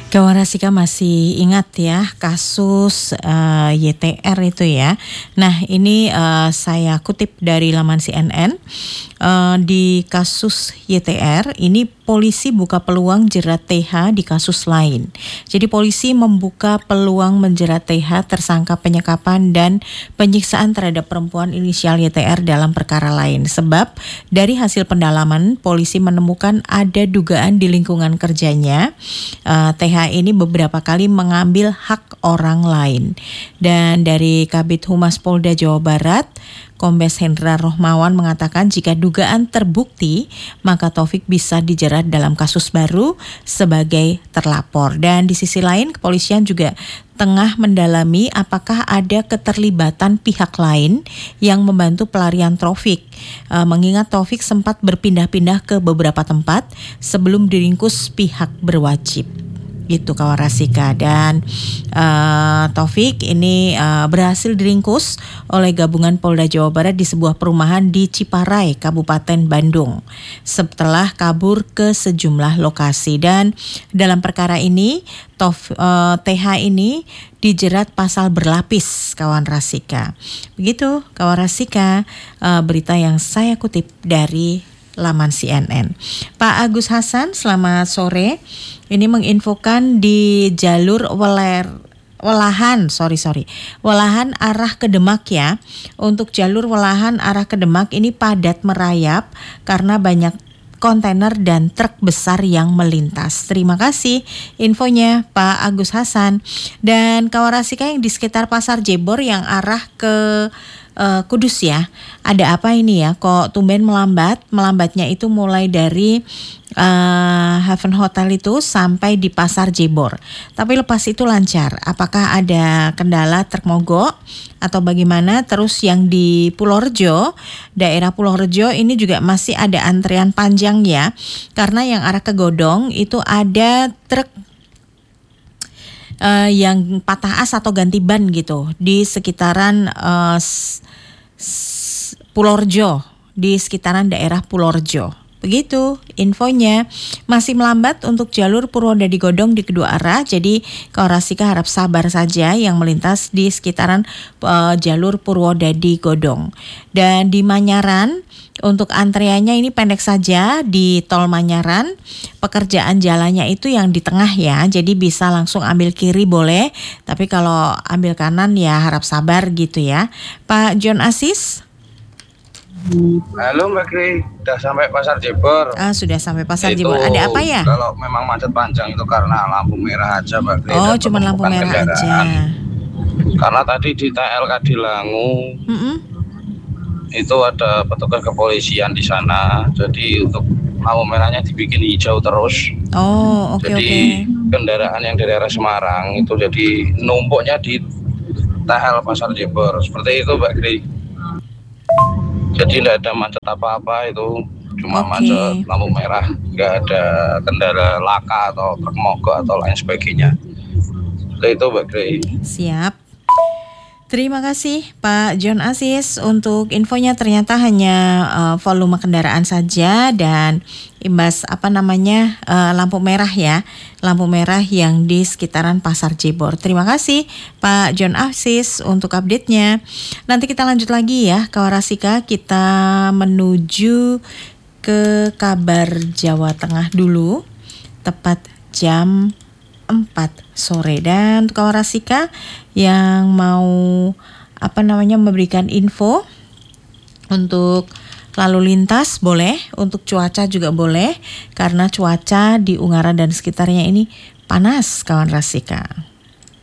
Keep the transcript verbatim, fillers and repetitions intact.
Kawan Rasika masih ingat ya kasus uh, Y T R itu ya. Nah ini uh, saya kutip dari laman C N N. Uh, di kasus Y T R ini polisi buka peluang jerat T H di kasus lain. Jadi polisi membuka peluang menjerat T H tersangka penyekapan dan penyiksaan terhadap perempuan inisial Y T R dalam perkara lain. Sebab dari hasil pendalaman polisi menemukan ada dugaan di lingkungan kerjanya uh, T H ini beberapa kali mengambil hak orang lain. Dan dari Kabid Humas Polda Jawa Barat, Kombes Hendra Rohmawan mengatakan jika dugaan terbukti, maka Taufik bisa dijerat dalam kasus baru sebagai terlapor. Dan di sisi lain, kepolisian juga tengah mendalami apakah ada keterlibatan pihak lain yang membantu pelarian Taufik. E, mengingat Taufik sempat berpindah-pindah ke beberapa tempat sebelum diringkus pihak berwajib. Gitu kawan Rasika. Dan uh, Taufik ini uh, berhasil diringkus oleh gabungan Polda Jawa Barat di sebuah perumahan di Ciparai, Kabupaten Bandung setelah kabur ke sejumlah lokasi. Dan dalam perkara ini Tauf, uh, T H ini dijerat pasal berlapis kawan Rasika. Begitu kawan Rasika, uh, berita yang saya kutip dari laman C N N. Pak Agus Hasan, selamat sore. Ini menginfokan di jalur Weler, Welahan, sorry sorry, Welahan arah ke Demak ya. Untuk jalur Welahan arah ke Demak ini padat merayap karena banyak kontainer dan truk besar yang melintas. Terima kasih infonya Pak Agus Hasan. Dan kawan Rasika yang di sekitar Pasar Jebor yang arah ke Uh, Kudus ya, ada apa ini ya? Kok tumben melambat? Melambatnya itu mulai dari uh, Haven Hotel itu sampai di Pasar Jebor. Tapi lepas itu lancar. Apakah ada kendala truk mogok atau bagaimana? Terus yang di Purworejo, daerah Purworejo ini juga masih ada antrian panjang ya, karena yang arah ke Godong itu ada truk Uh, yang patah as atau ganti ban gitu di sekitaran uh, s- s- Purworejo, di sekitaran daerah Purworejo. Begitu infonya. Masih melambat untuk jalur Purwodadi Godong di kedua arah. Jadi kawan Rasika harap sabar saja yang melintas di sekitaran uh, jalur Purwodadi Godong. Dan di Manyaran untuk antreannya ini pendek saja di tol Manyaran. Pekerjaan jalannya itu yang di tengah ya. Jadi bisa langsung ambil kiri boleh, tapi kalau ambil kanan ya harap sabar gitu ya. Pak John Asis. Halo Mbak Kri, sudah sampai Pasar Jebor. Ah, sudah sampai Pasar itu, Jebor. Ada apa ya? Kalau memang macet panjang itu karena lampu merah aja Mbak Kri. Oh, cuma lampu merah kendaraan aja. Karena tadi di T L Kadilangu mm-hmm. itu ada petugas kepolisian di sana. Jadi untuk lampu merahnya dibikin hijau terus. Oh, oke okay, oke. Jadi okay. kendaraan yang dari arah Semarang itu jadi numpuknya di T L Pasar Jebor. Seperti itu Mbak Kri. Jadi tidak ada macet apa-apa itu, cuma okay. macet lampu merah, nggak ada kendala laka atau truk mogok atau lain sebagainya. Itu Mbak Grey. Siap. Terima kasih Pak John Asis untuk infonya. Ternyata hanya uh, volume kendaraan saja dan imbas apa namanya uh, lampu merah ya, lampu merah yang di sekitaran Pasar Jebor. Terima kasih Pak John Asis untuk update-nya. Nanti kita lanjut lagi ya kawan Rasika, kita menuju ke kabar Jawa Tengah dulu, tepat jam empat sore. Dan untuk kawan Rasika yang mau apa namanya memberikan info untuk lalu lintas boleh, untuk cuaca juga boleh, karena cuaca di Ungaran dan sekitarnya ini panas kawan Rasika.